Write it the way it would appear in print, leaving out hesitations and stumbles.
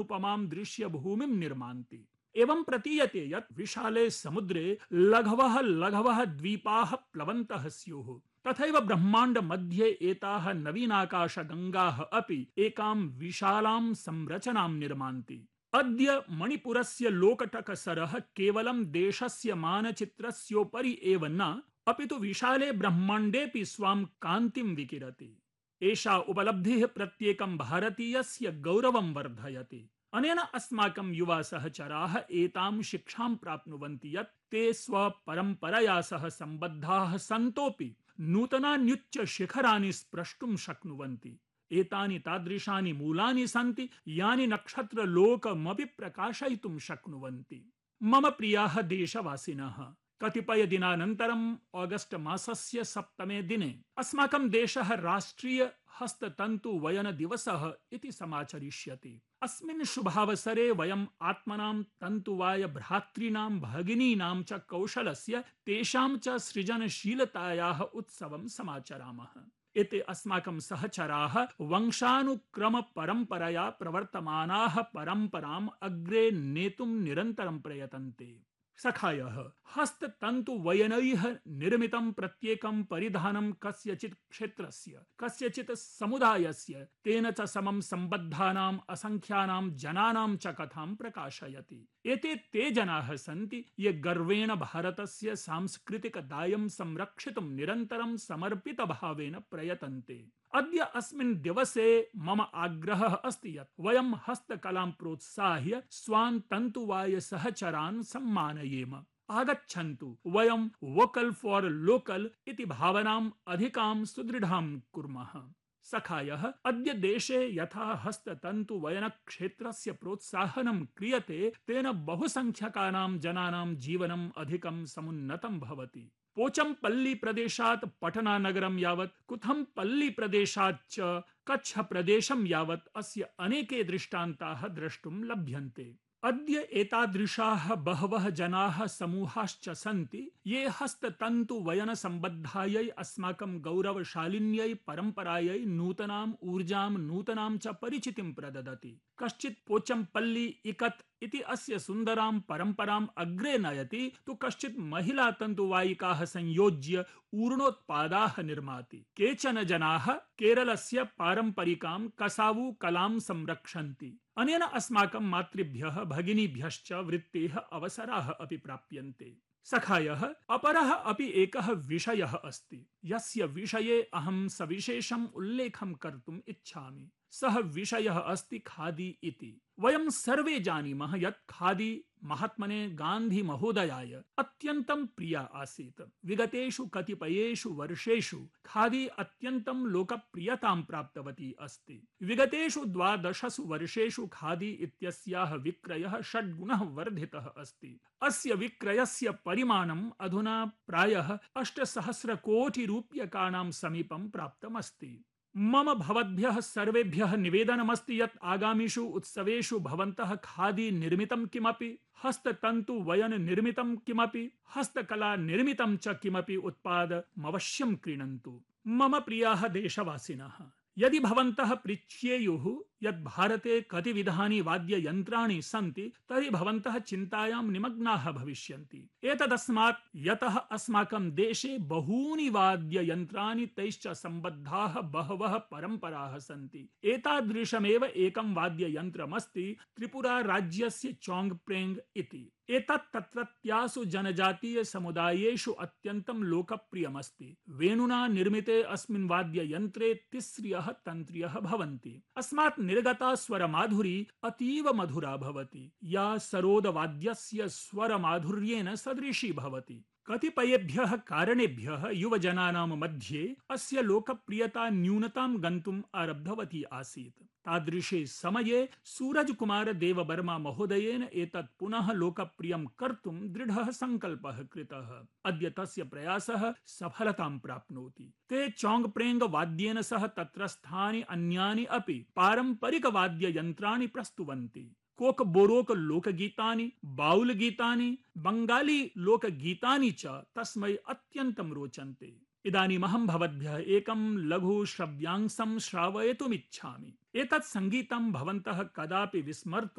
अनुपमां दृश्य भूमिं निर्मान्ति। एवं प्रतीयते यत् विशाले समुद्रे लघवः लघवः द्वीपाः प्लवन्तः स्युः। तथैव ब्रह्माण्ड मध्ये एताः नवीनाकाशगङ्गाः अपि एकां विशालां संरचनां निर्मान्ति। अद्य मणिपुरस्य लोकटकसरः केवलं देशस्य मानचित्रस्योपरि एव न, अपितु विशाले ब्रह्माण्डेऽपि स्वां कान्तिं विकिरति। एषा उपलब्धिः प्रत्येकं भारतीयस्य गौरवं वर्धयति। अनेन अस्माकं युवा सहचराः एतां शिक्षां प्राप्नुवन्ति यत् ते स्वपरम्परया सह सम्बद्धाः सन्तोऽपि नूतनान्युच्च शिखराणि स्प्रष्टुं शक्नुवन्ति। एतानि तादृशानि मूलानि सन्ति यानि नक्षत्रलोकमपि प्रकाशयितुं शक्नुवन्ति। मम प्रियाः देशवासिनः, कतिपयदिनानन्तरम् ऑगस्ट मासस्य 7 दिने अस्माकं देशः राष्ट्रिय हस्ततन्तुवयन दिवसः इति समाचरिष्यति। अस्मिन् शुभावसरे वयम् आत्मनां तन्तुवाय भ्रातॄणां भगिनीनां च कौशलस्य तेषां च सृजनशीलतायाः उत्सवं समाचरामः। एते अस्माकं सहचराः वंशानुक्रम परम्परया प्रवर्तमानाः परम्पराम् अग्रे नेतुं निरन्तरं प्रयतन्ते। सखायः, हस्ततन्तुवयनैः निर्मितं प्रत्येकं परिधानं कस्यचित् क्षेत्रस्य, कस्यचित् समुदायस्य, तेन च समं सम्बद्धानाम् असङ्ख्यानां जनानां च कथां प्रकाशयति। एते ते जनाः सन्ति ये गर्वेण भारतस्य सांस्कृतिकदायं संरक्षितुं निरन्तरं समर्पितभावेन प्रयतन्ते। अद्य अस्मिन् दिवसे मम आग्रहः अस्ति यत् वयं हस्तकलां प्रोत्साह्य स्वान् तन्तुवाय सहचरान् सम्मानयेम। आगच्छन्तु वयं वोकल फॉर लोकल इति भावनाम् अधिकां सुदृढां कुर्मः। सखायः, अद्य देशे यथा हस्ततन्तुवयन क्षेत्रस्य प्रोत्साहनं क्रियते तेन बहुसंख्यकानां जनानां जीवनम् अधिकं समुन्नतं भवति। पोचम्पल्ली प्रदेशात् पटना नगरं यावत्, कुथम्पल्ली प्रदेशात् च कच्छ प्रदेशं यावत् अस्य अनेके दृष्टान्ताः द्रष्टुं लभ्यन्ते। अद्य एतादृशाः बहवः जनाः समूहाश्च सन्ति ये हस्ततन्तुवयन सम्बद्धायै अस्माकं गौरवशालिन्यै परम्परायै नूतनाम् ऊर्जां नूतनां च परिचितिं प्रददति। कश्चित् पोचम्पल्ली इकत् इति अस्य सुन्दरां परम्पराम् अग्रे नयति, तु कश्चित् महिला तन्तुवायिकाः संयोज्य ऊर्णोत्पादाः निर्माति। केचन जनाः केरलस्य पारम्परिकां कसावु कलां संरक्षन्ति। अनेन अस्माकं मातृभ्यः भगिनीभ्यश्च वृत्तेः अवसराः अपि प्राप्यन्ते। सखायः, अपरः अपि एकः विषयः अस्ति यस्य विषये अहं सविशेषम् उल्लेखं कर्तुम् इच्छामि। सः विषयः अस्ति खादी इति। वयं सर्वे जानीमः यत् खादी महात्मने गान्धी महोदयाय अत्यन्तं प्रिया आसीत्। विगतेषु कतिपयेषु वर्षेषु खादी अत्यन्तं लोकप्रियतां प्राप्तवती अस्ति। विगतेषु 12 वर्षेषु खादी इत्यस्याः विक्रयः 6 गुणः वर्धितः अस्ति। अस्य विक्रयस्य परिमाणम् अधुना प्रायः 8,000 कोटि रूप्यकाणां समीपं प्राप्तमस्ति। मम भवद्भ्यः सर्वेभ्यः निवेदनमस्ति यत् आगामिषु उत्सवेषु भवन्तः खादी निर्मितं किमपि, हस्ततन्तुवयन निर्मितं किमपि, हस्तकला निर्मितं च किमपि उत्पादमवश्यं क्रीणन्तु। मम प्रियाः देशवासिनः, यदि भवन्तः पृच्छेयुः यत् भारते कति विधानि वाद्ययन्त्राणि सन्ति तर्हि भवन्तः चिन्तायां निमग्नाः भविष्यन्ति। एतदस्मात् यतः अस्माकं देशे बहूनि वाद्ययन्त्राणि तैश्च सम्बद्धाः बहवः परम्पराः सन्ति। एतादृशमेव एकं वाद्ययन्त्रमस्ति त्रिपुरा राज्यस्य चोङ्गप्रेङ्ग् इति। एतत् तत्रत्यासु जनजातीय समुदायेषु अत्यन्तं लोकप्रियमस्ति। वेणुना निर्मिते अस्मिन् वाद्ययन्त्रे तिस्र्यः तन्त्र्यः भवन्ति। अस्मात् निर्गता स्वरमाधुरी अतीव मधुरा भवति, या सरोदवाद्यस्य स्वरमाधुर्येण सदृशी भवति। कतिपयेभ्यः कारणेभ्यः युवजनानां मध्ये अस्य लोकप्रियता न्यूनतां गन्तुम् आरब्धवती आसीत्। तादृशे समये सूरजकुमार देववर्मा महोदयेन एतत् पुनः लोकप्रियं कर्तुं दृढः सङ्कल्पः कृतः। अद्य तस्य प्रयासः सफलतां प्राप्नोति। ते चोङ्गप्रेङ्ग् वाद्येन सह तत्रस्थानि अन्यानि अपि पारम्परिकवाद्ययन्त्राणि प्रस्तुवन्ति। कोकबोरोक लोकगीतानि, बाउल गीतानि, बंगाली लोकगीतानि च तस्मै अत्यन्तं रोचन्ते। इदानीमहं भवद्भ्यः एकं लघु श्रव्यांशं श्रावयितुमिच्छामि। एतत् सङ्गीतं भवन्तः कदापि विस्मर्तुं